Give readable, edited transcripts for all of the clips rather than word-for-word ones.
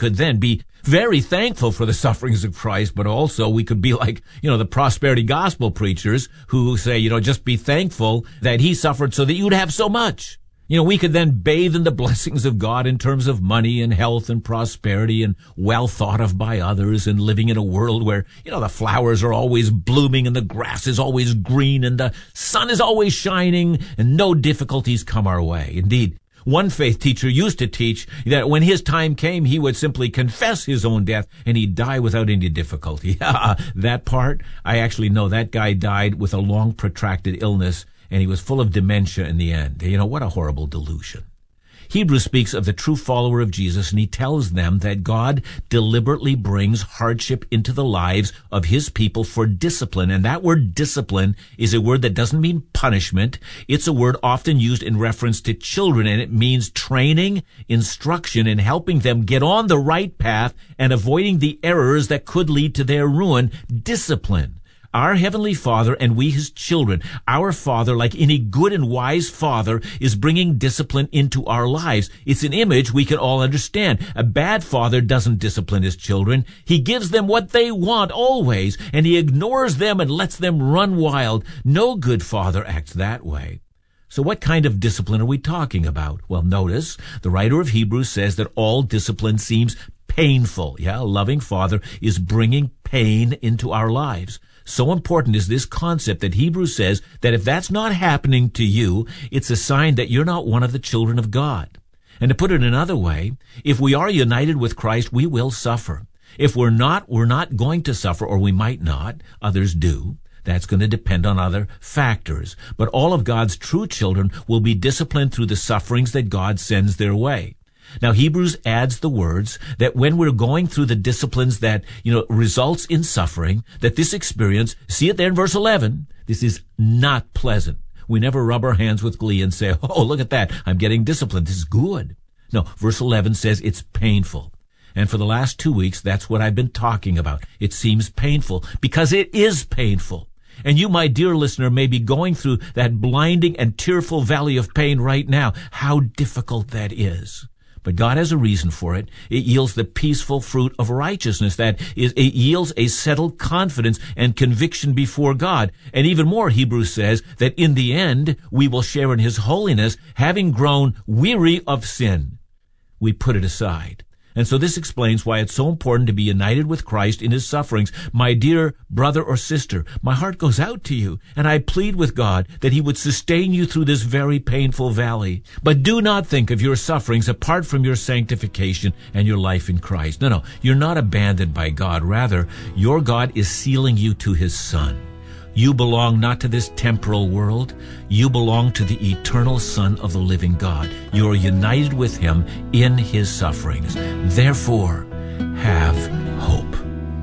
could then be very thankful for the sufferings of Christ, but also we could be like, the prosperity gospel preachers who say, just be thankful that he suffered so that you'd have so much. We could then bathe in the blessings of God in terms of money and health and prosperity and well thought of by others, and living in a world where, the flowers are always blooming and the grass is always green and the sun is always shining and no difficulties come our way. Indeed, one faith teacher used to teach that when his time came, he would simply confess his own death and he'd die without any difficulty. That part, I actually know that guy died with a long protracted illness, and he was full of dementia in the end. What a horrible delusion. Hebrews speaks of the true follower of Jesus, and he tells them that God deliberately brings hardship into the lives of his people for discipline. And that word discipline is a word that doesn't mean punishment. It's a word often used in reference to children, and it means training, instruction, and helping them get on the right path and avoiding the errors that could lead to their ruin. Discipline. Our Heavenly Father and we his children, our Father, like any good and wise father, is bringing discipline into our lives. It's an image we can all understand. A bad father doesn't discipline his children. He gives them what they want always, and he ignores them and lets them run wild. No good father acts that way. So what kind of discipline are we talking about? Well, notice the writer of Hebrews says that all discipline seems painful. A loving father is bringing pain into our lives. So important is this concept that Hebrews says that if that's not happening to you, it's a sign that you're not one of the children of God. And to put it another way, if we are united with Christ, we will suffer. If we're not going to suffer, or we might not. Others do. That's going to depend on other factors. But all of God's true children will be disciplined through the sufferings that God sends their way. Now, Hebrews adds the words that when we're going through the disciplines that, results in suffering, that this experience, see it there in verse 11, this is not pleasant. We never rub our hands with glee and say, oh, look at that, I'm getting disciplined, this is good. No, verse 11 says it's painful. And for the last 2 weeks, that's what I've been talking about. It seems painful because it is painful. And you, my dear listener, may be going through that blinding and tearful valley of pain right now. How difficult that is. But God has a reason for it. It yields the peaceful fruit of righteousness. That is, it yields a settled confidence and conviction before God. And even more, Hebrews says that in the end, we will share in his holiness, having grown weary of sin. We put it aside. And so this explains why it's so important to be united with Christ in his sufferings. My dear brother or sister, my heart goes out to you, and I plead with God that he would sustain you through this very painful valley. But do not think of your sufferings apart from your sanctification and your life in Christ. No, you're not abandoned by God. Rather, your God is sealing you to his Son. You belong not to this temporal world. You belong to the eternal Son of the living God. You are united with him in his sufferings. Therefore, have hope.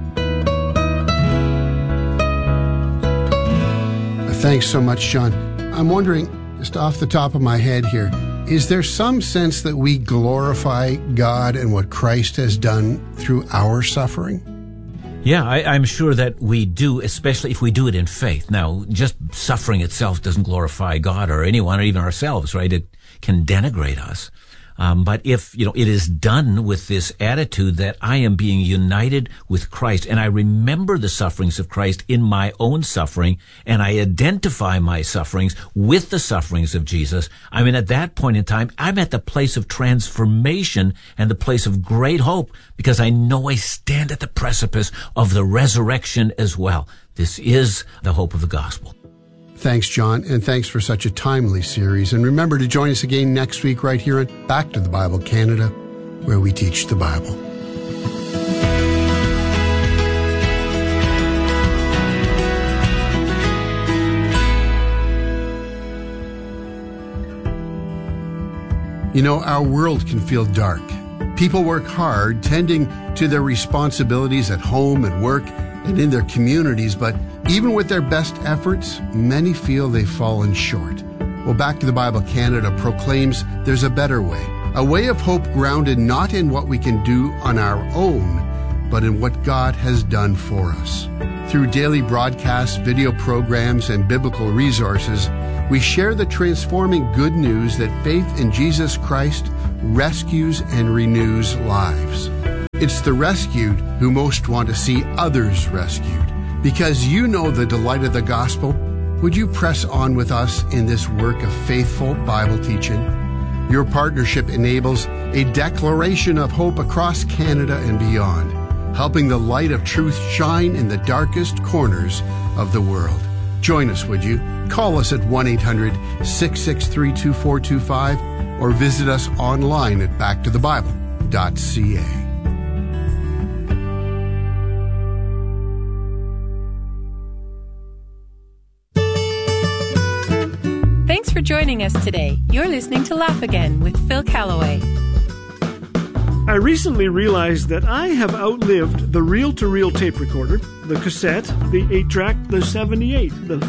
Thanks so much, John. I'm wondering, just off the top of my head here, is there some sense that we glorify God and what Christ has done through our suffering? Yeah, I'm sure that we do, especially if we do it in faith. Now, just suffering itself doesn't glorify God or anyone or even ourselves, right? It can denigrate us. But if, it is done with this attitude that I am being united with Christ, and I remember the sufferings of Christ in my own suffering, and I identify my sufferings with the sufferings of Jesus, at that point in time, I'm at the place of transformation and the place of great hope, because I know I stand at the precipice of the resurrection as well. This is the hope of the gospel. Thanks, John, and thanks for such a timely series. And remember to join us again next week right here at Back to the Bible Canada, where we teach the Bible. Our world can feel dark. People work hard, tending to their responsibilities at home, at work, and in their communities, but even with their best efforts, many feel they've fallen short. Well, Back to the Bible Canada proclaims there's a better way, a way of hope grounded not in what we can do on our own, but in what God has done for us. Through daily broadcasts, video programs, and biblical resources, we share the transforming good news that faith in Jesus Christ rescues and renews lives. It's the rescued who most want to see others rescued. Because you know the delight of the gospel, would you press on with us in this work of faithful Bible teaching? Your partnership enables a declaration of hope across Canada and beyond, helping the light of truth shine in the darkest corners of the world. Join us, would you? Call us at 1-800-663-2425 or visit us online at backtothebible.ca. Thanks for joining us today. You're listening to Laugh Again with Phil Callaway. I recently realized that I have outlived the reel-to-reel tape recorder, the cassette, the 8-track, the 78, the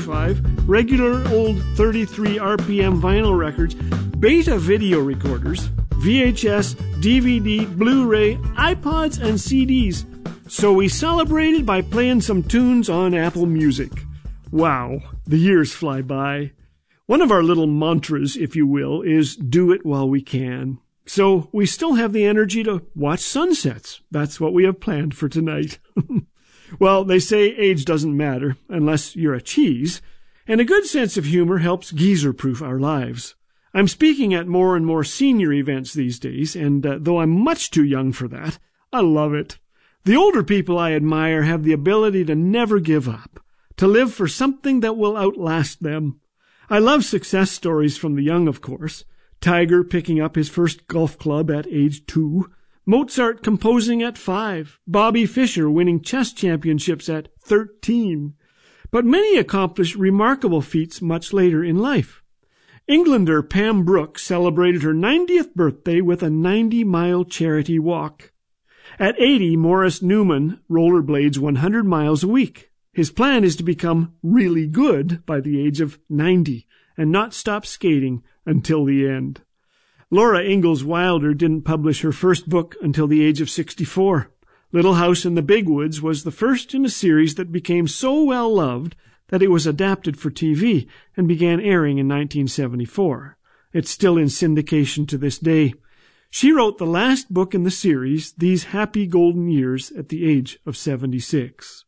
45, regular old 33 RPM vinyl records, beta video recorders, VHS, DVD, Blu-ray, iPods, and CDs. So we celebrated by playing some tunes on Apple Music. Wow, the years fly by. One of our little mantras, if you will, is do it while we can. So we still have the energy to watch sunsets. That's what we have planned for tonight. Well, they say age doesn't matter unless you're a cheese, and a good sense of humor helps geezer-proof our lives. I'm speaking at more and more senior events these days, and though I'm much too young for that, I love it. The older people I admire have the ability to never give up, to live for something that will outlast them. I love success stories from the young, of course. Tiger picking up his first golf club at age 2, Mozart composing at 5, Bobby Fischer winning chess championships at 13. But many accomplish remarkable feats much later in life. Englander Pam Brooke celebrated her 90th birthday with a 90-mile charity walk. At 80, Morris Newman rollerblades 100 miles a week. His plan is to become really good by the age of 90 and not stop skating until the end. Laura Ingalls Wilder didn't publish her first book until the age of 64. Little House in the Big Woods was the first in a series that became so well loved that it was adapted for TV and began airing in 1974. It's still in syndication to this day. She wrote the last book in the series, These Happy Golden Years, at the age of 76.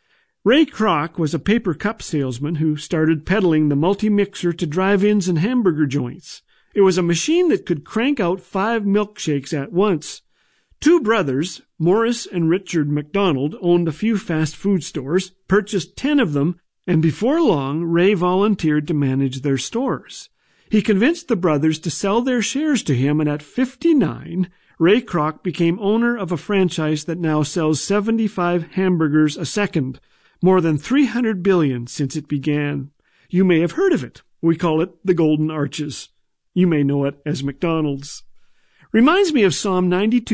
Ray Kroc was a paper cup salesman who started peddling the multi-mixer to drive-ins and hamburger joints. It was a machine that could crank out 5 milkshakes at once. 2 brothers, Morris and Richard McDonald, owned a few fast food stores, purchased 10 of them, and before long, Ray volunteered to manage their stores. He convinced the brothers to sell their shares to him, and at 59, Ray Kroc became owner of a franchise that now sells 75 hamburgers a second. More than 300 billion since it began. You may have heard of it. We call it the Golden Arches. You may know it as McDonald's. Reminds me of Psalm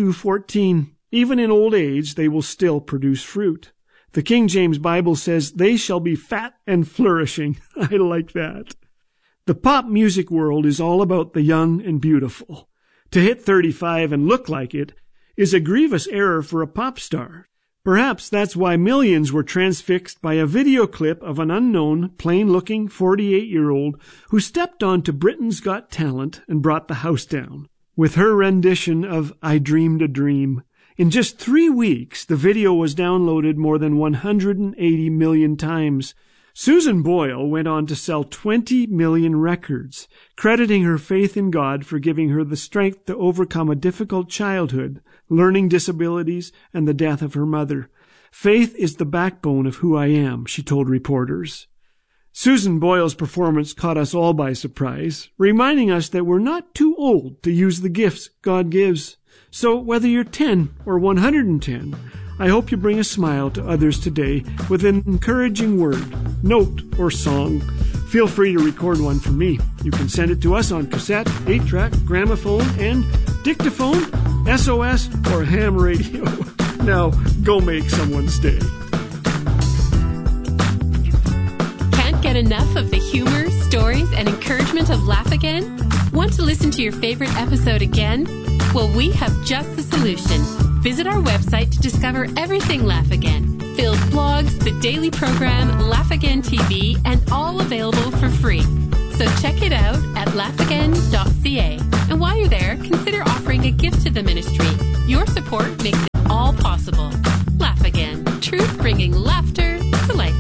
92:14. Even in old age, they will still produce fruit. The King James Bible says, they shall be fat and flourishing. I like that. The pop music world is all about the young and beautiful. To hit 35 and look like it is a grievous error for a pop star. Perhaps that's why millions were transfixed by a video clip of an unknown, plain-looking 48-year-old who stepped onto Britain's Got Talent and brought the house down with her rendition of I Dreamed a Dream. In just 3 weeks, the video was downloaded more than 180 million times. Susan Boyle went on to sell 20 million records, crediting her faith in God for giving her the strength to overcome a difficult childhood, learning disabilities, and the death of her mother. Faith is the backbone of who I am, she told reporters. Susan Boyle's performance caught us all by surprise, reminding us that we're not too old to use the gifts God gives. So whether you're 10 or 110, I hope you bring a smile to others today with an encouraging word, note, or song. Feel free to record one for me. You can send it to us on cassette, 8-track, gramophone, and dictaphone, SOS, or ham radio. Now, go make someone's day. Can't get enough of the humor, stories, and encouragement of Laugh Again? Want to listen to your favorite episode again? Well, we have just the solution. Visit our website to discover everything Laugh Again. Phil's blogs, the daily program, Laugh Again TV, and all available for free. So check it out at laughagain.ca. And while you're there, consider offering a gift to the ministry. Your support makes it all possible. Laugh Again. Truth bringing laughter to life.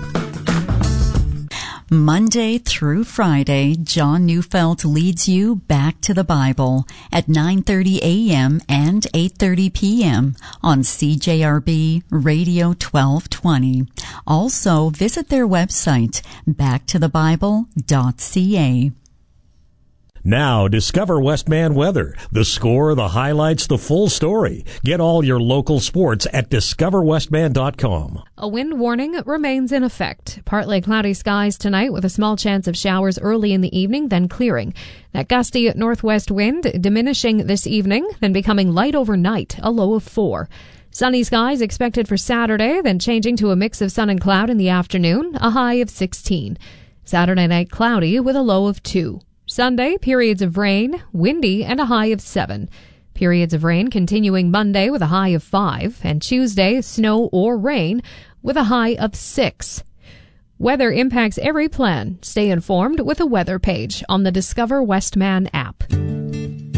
Monday through Friday, John Neufeld leads you back to the Bible at 9:30 a.m. and 8:30 p.m. on CJRB Radio 1220. Also, visit their website, backtothebible.ca. Now, discover Westman Weather. The score, the highlights, the full story. Get all your local sports at discoverwestman.com. A wind warning remains in effect. Partly cloudy skies tonight with a small chance of showers early in the evening, then clearing. That gusty northwest wind diminishing this evening, then becoming light overnight, a low of 4. Sunny skies expected for Saturday, then changing to a mix of sun and cloud in the afternoon, a high of 16. Saturday night cloudy with a low of 2. Sunday, periods of rain, windy, and a high of 7. Periods of rain continuing Monday with a high of 5, and Tuesday, snow or rain with a high of 6. Weather impacts every plan. Stay informed with a weather page on the Discover Westman app.